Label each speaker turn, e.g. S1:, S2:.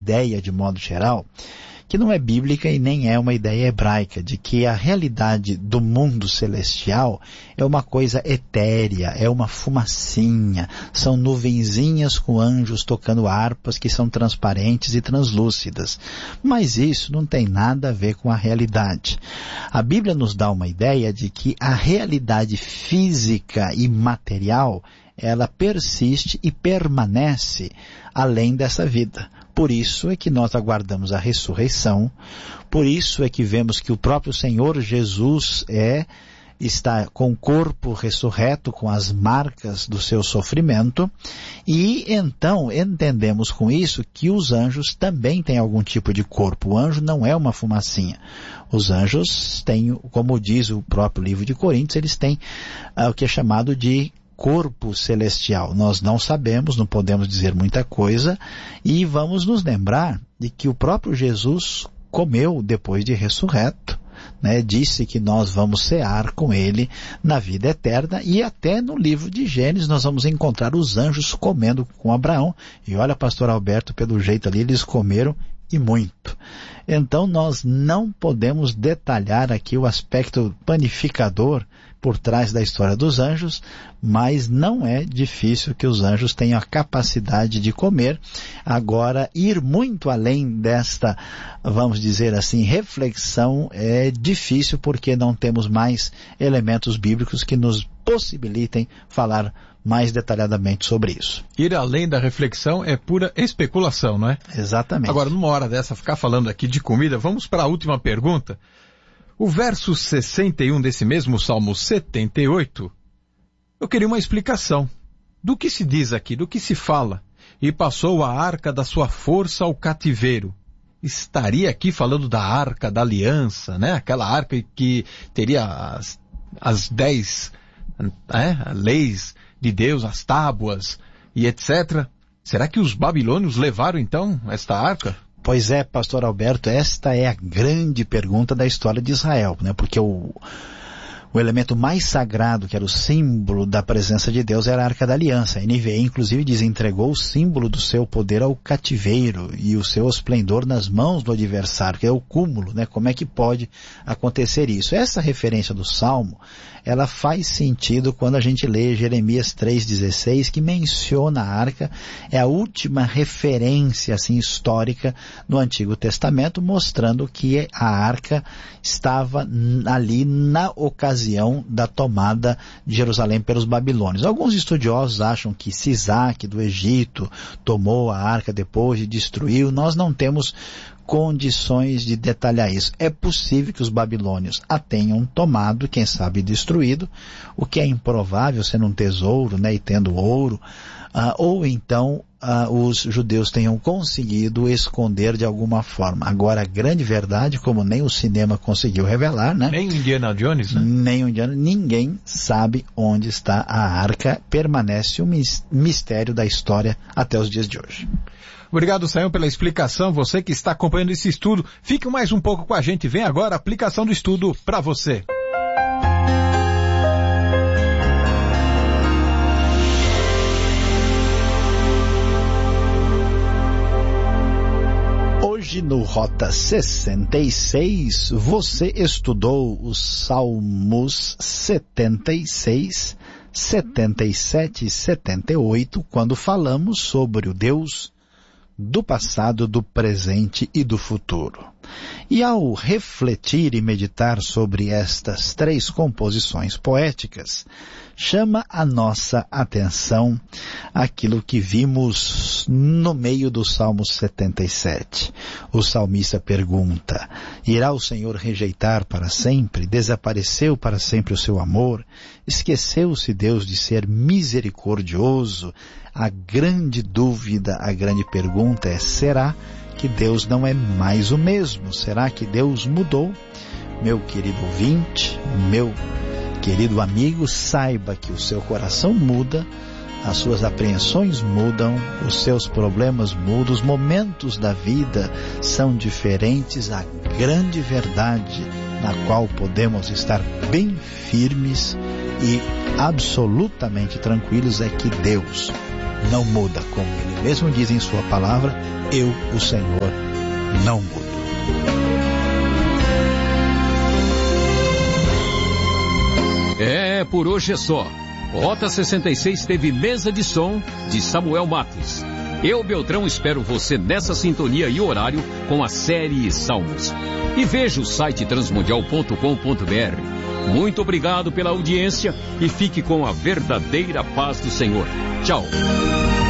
S1: ideia, de modo geral, que não é bíblica e nem é uma ideia hebraica, de que a realidade do mundo celestial é uma coisa etérea, é uma fumacinha, são nuvenzinhas com anjos tocando harpas que são transparentes e translúcidas. Mas isso não tem nada a ver com a realidade. A Bíblia nos dá uma ideia de que a realidade física e material, ela persiste e permanece além dessa vida. Por isso é que nós aguardamos a ressurreição, por isso é que vemos que o próprio Senhor Jesus está com o corpo ressurreto, com as marcas do seu sofrimento, e então entendemos com isso que os anjos também têm algum tipo de corpo. O anjo não é uma fumacinha. Os anjos têm, como diz o próprio livro de Coríntios, eles têm o que é chamado de corpo celestial. Nós não sabemos, não podemos dizer muita coisa, e vamos nos lembrar de que o próprio Jesus comeu depois de ressurreto, né? Disse que nós vamos cear com ele na vida eterna, e até no livro de Gênesis nós vamos encontrar os anjos comendo com Abraão, e olha, pastor Alberto, pelo jeito ali eles comeram e muito. Então nós não podemos detalhar aqui o aspecto panificador por trás da história dos anjos, mas não é difícil que os anjos tenham a capacidade de comer. Agora, ir muito além desta, vamos dizer assim, reflexão é difícil, porque não temos mais elementos bíblicos que nos possibilitem falar mais detalhadamente sobre isso.
S2: Ir além da reflexão é pura especulação, não é?
S1: Exatamente.
S2: Agora, numa hora dessa, ficar falando aqui de comida, vamos para a última pergunta. O verso 61 desse mesmo Salmo 78, eu queria uma explicação. Do que se diz aqui, do que se fala? E passou a arca da sua força ao cativeiro. Estaria aqui falando da arca da aliança, né? Aquela arca que teria as 10 leis de Deus, as tábuas e etc. Será que os babilônios levaram então esta arca?
S1: Pois é, pastor Alberto, esta é a grande pergunta da história de Israel, né? Porque o elemento mais sagrado, que era o símbolo da presença de Deus, era a Arca da Aliança. A NVI, inclusive, diz: entregou o símbolo do seu poder ao cativeiro e o seu esplendor nas mãos do adversário, que é o cúmulo, né? Como é que pode acontecer isso? Essa referência do Salmo, ela faz sentido quando a gente lê Jeremias 3,16, que menciona a arca, é a última referência assim histórica no Antigo Testamento, mostrando que a arca estava ali na ocasião da tomada de Jerusalém pelos babilônios. Alguns estudiosos acham que Sisaque do Egito tomou a arca depois e destruiu. Nós não temos condições de detalhar isso. É possível que os babilônios a tenham tomado, quem sabe destruído, o que é improvável, sendo um tesouro, né, e tendo ouro, ou então os judeus tenham conseguido esconder de alguma forma. Agora, a grande verdade, como nem o cinema conseguiu revelar, né?
S2: Nem o Indiana Jones, né?
S1: Nem o Indiana, ninguém sabe onde está a arca. Permanece um mistério da história até os dias de hoje.
S2: Obrigado, Sayão, pela explicação. Você que está acompanhando esse estudo, fique mais um pouco com a gente. Vem agora a aplicação do estudo para você.
S1: Hoje no Rota 66, você estudou os Salmos 76, 77 e 78, quando falamos sobre o Deus do passado, do presente e do futuro. E ao refletir e meditar sobre estas três composições poéticas, chama a nossa atenção aquilo que vimos no meio do Salmo 77. O salmista pergunta: irá o Senhor rejeitar para sempre? Desapareceu para sempre o seu amor? Esqueceu-se Deus de ser misericordioso? A grande dúvida, a grande pergunta é: será que Deus não é mais o mesmo? Será que Deus mudou? Meu querido ouvinte, meu querido amigo, saiba que o seu coração muda, as suas apreensões mudam, os seus problemas mudam, os momentos da vida são diferentes. A grande verdade na qual podemos estar bem firmes e absolutamente tranquilos é que Deus não muda, como Ele mesmo diz em sua palavra, eu, o Senhor, não mudo.
S3: Por hoje é só. Rota 66 teve mesa de som de Samuel Matos. Eu, Beltrão, espero você nessa sintonia e horário com a série Salmos. E veja o site transmundial.com.br. Muito obrigado pela audiência e fique com a verdadeira paz do Senhor. Tchau.